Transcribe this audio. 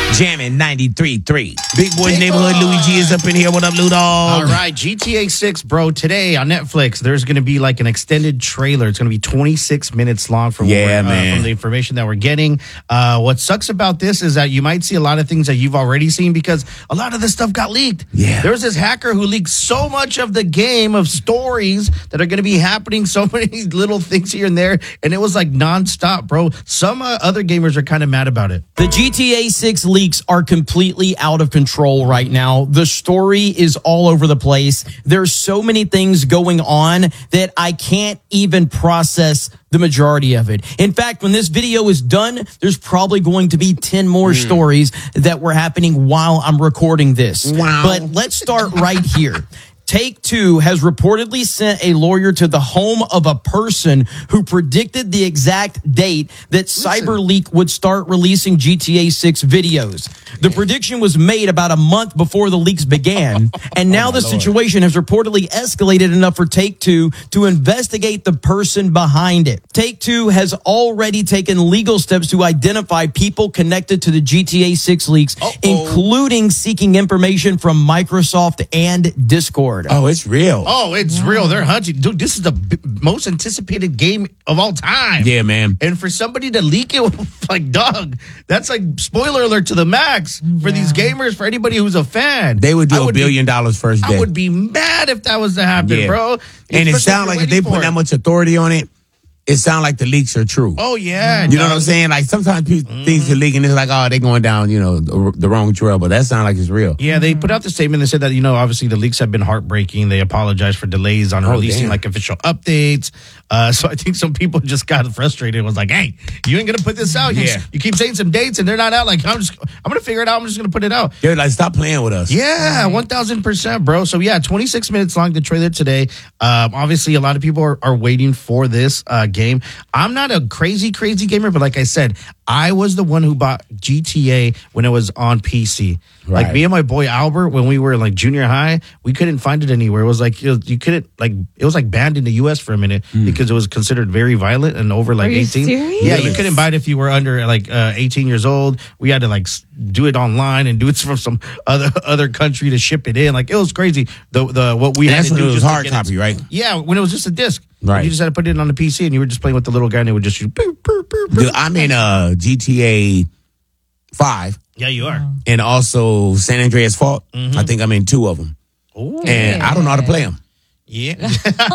Jamming 93.3. Big Boy's Neighborhood. Louis G is up in here. What up, Lou Dog? All right, GTA 6, bro. Today on Netflix, there's going to be like an extended trailer. It's going to be 26 minutes long from the information that we're getting. What sucks about this is that you might see a lot of things that you've already seen because a lot of this stuff got leaked. Yeah. There was this hacker who leaked so much of the game of stories that are going to be happening, so many little things here and there, and it was like nonstop, bro. Some other gamers are kind of mad about it. The GTA 6 leaks are completely out of control right now. The story is all over the place. There's so many things going on that I can't even process the majority of it. In fact, when this video is done, there's probably going to be 10 more stories that were happening while I'm recording this. Wow. But let's start right here. Take-Two has reportedly sent a lawyer to the home of a person who predicted the exact date that CyberLeak would start releasing GTA 6 videos. The prediction was made about a month before the leaks began, and now the situation has reportedly escalated enough for Take-Two to investigate the person behind it. Take-Two has already taken legal steps to identify people connected to the GTA 6 leaks, including seeking information from Microsoft and Discord. Oh, it's real. Oh, it's real. They're hunting. Dude, this is the most anticipated game of all time. Yeah, man. And for somebody to leak it, like, dog, that's like spoiler alert to the max for these gamers, for anybody who's a fan. They would do $1 billion first day. I would be mad if that was to happen, bro. And it sounds like if they put that much authority on it, it sounds like the leaks are true. Oh, yeah. You know what I'm saying? Like, sometimes things are leaking. It's like, oh, they're going down, the wrong trail. But that sounds like it's real. Yeah, they put out the statement. They said that, obviously the leaks have been heartbreaking. They apologize for delays on releasing, like, official updates. So I think some people just got frustrated and was like, hey, you ain't going to put this out? Yeah. You keep saying some dates and they're not out. Like, I'm going to figure it out. I'm just going to put it out. They're like, stop playing with us. Yeah, 1,000%, bro. So, yeah, 26 minutes long, the trailer today. Obviously, a lot of people are waiting for this game. I'm not a crazy gamer, but like I said, I was the one who bought GTA when it was on PC. Right. Like me and my boy Albert, when we were in like junior high, we couldn't find it anywhere. It was like you couldn't it was like banned in the US for a minute because it was considered very violent and over like 18. Serious? Yeah, you couldn't buy it if you were under like 18 years old. We had to like do it online and do it from some other country to ship it in. Like it was crazy. The what we had to do was just hard copy, right? Yeah, when it was just a disc. Right. You just had to put it on the PC and you were just playing with the little guy and it would just shoot. Dude, I'm in GTA 5. Yeah, you are. And also San Andreas Fault. I think I'm in 2 of them. Ooh. And I don't know how to play them. Yeah.